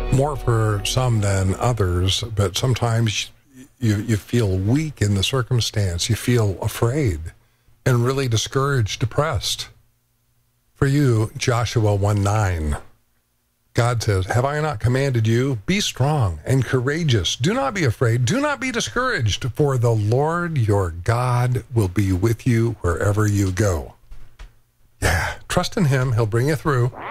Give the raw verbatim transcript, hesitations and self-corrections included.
more for some than others, but sometimes you, you feel weak in the circumstance. You feel afraid and really discouraged, depressed. For you, Joshua one nine, God says, have I not commanded you? Be strong and courageous. Do not be afraid. Do not be discouraged, for the Lord your God will be with you wherever you go. Yeah, trust in him. He'll bring you through.